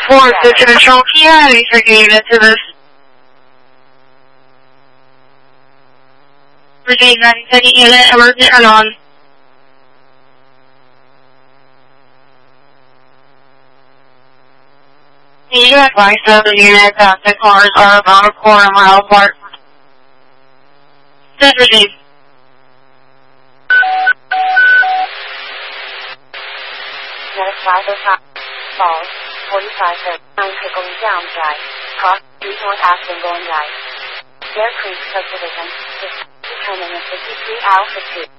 4 to control. Can you add any second unit to this? Virginia 92nd unit, emergency turn on. Can you advise the other unit that the cars are about a quarter mile apart? This is Virginia. Falls, 45 9 Pickle Down Drive, cross due North Aspen going right. Bear Creek subdivision, determinant 53 Alpha 2.